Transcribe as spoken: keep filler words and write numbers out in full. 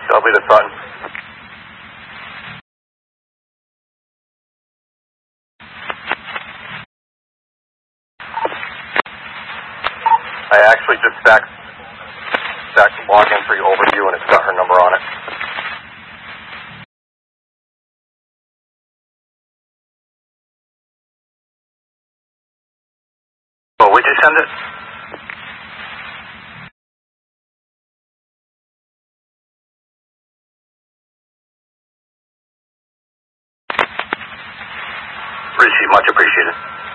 Dudley to Sutton. I actually just stacked, stacked the log entry over to you, and it's got her number on it. Oh, would you send it? Appreciate, much appreciated.